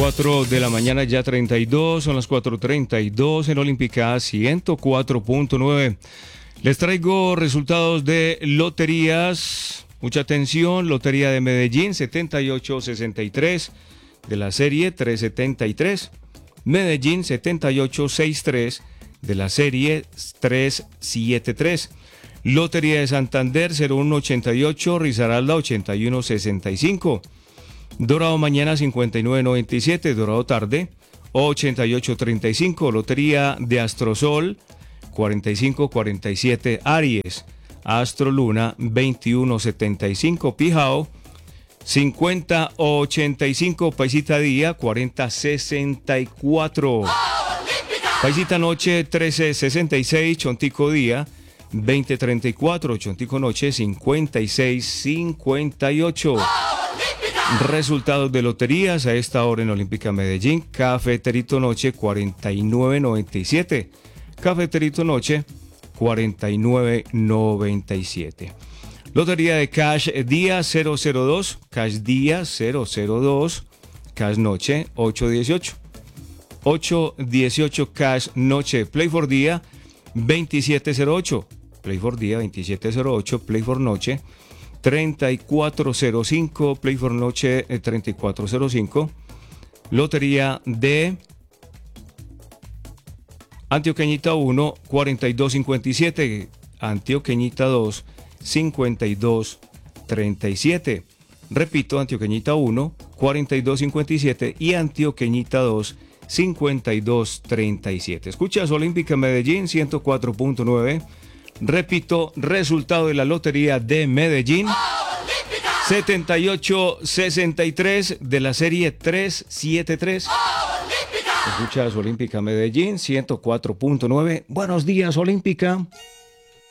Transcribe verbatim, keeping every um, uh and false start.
cuatro de la mañana, ya treinta y dos, son las cuatro treinta y dos en Olímpica ciento cuatro punto nueve. Les traigo resultados de loterías. Mucha atención, Lotería de Medellín, setenta y ocho sesenta y tres, de la serie trescientos setenta y tres. Medellín, setenta y ocho sesenta y tres, de la serie trescientos setenta y tres. Lotería de Santander, cero uno ochenta y ocho, Risaralda, ochenta y uno sesenta y cinco. Dorado Mañana, cincuenta y nueve noventa y siete, Dorado Tarde, ochenta y ocho treinta y cinco. Lotería de Astrosol, cuarenta y cinco cuarenta y siete, Aries. Astro Luna, veintiuno setenta y cinco, Pijao, cincuenta ochenta y cinco, Paisita Día, cuarenta sesenta y cuatro. Paisita Noche, trece sesenta y seis, Chontico Día, veinte treinta y cuatro, Chontico Noche, cincuenta y seis cincuenta y ocho. Resultados de loterías a esta hora en Olímpica Medellín. Cafeterito Noche, cuarenta y nueve noventa y siete. Cafeterito Noche, cuarenta y nueve noventa y siete. Lotería de Cash Día, cero cero dos. Cash Día, cero cero dos. Cash Noche, ocho dieciocho. ocho dieciocho Cash Noche. Play for Día, veintisiete cero ocho. Play for Día, veintisiete cero ocho. Play for Noche, treinta y cuatro cero cinco, Play for Noche, eh, treinta y cuatro cero cinco. Lotería de Antioqueñita uno, cuarenta y dos cincuenta y siete, Antioqueñita dos, cincuenta y dos treinta y siete. Repito, Antioqueñita uno, cuarenta y dos cincuenta y siete y Antioqueñita dos, cincuenta y dos treinta y siete. Escuchas Olímpica Medellín ciento cuatro punto nueve. Repito, resultado de la Lotería de Medellín, setenta y ocho sesenta y tres, de la serie trescientos setenta y tres. Escuchas Olímpica Medellín ciento cuatro punto nueve. Buenos días, Olímpica.